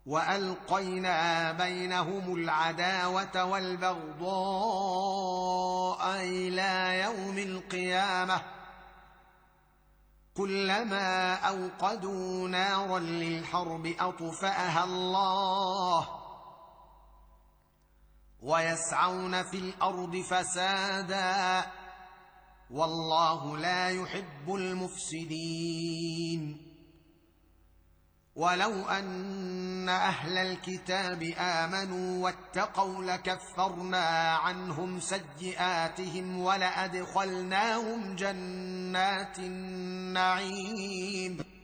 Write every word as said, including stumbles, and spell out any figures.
وألقينا بينهم العداوة والبغضاء إلى يوم القيامة كلما أوقدوا نارا للحرب أطفأها الله ويسعون في الأرض فسادا والله لا يحب المفسدين. ولو أن أهل الكتاب آمنوا واتقوا لكفرنا عنهم سيئاتهم ولأدخلناهم جنات النعيم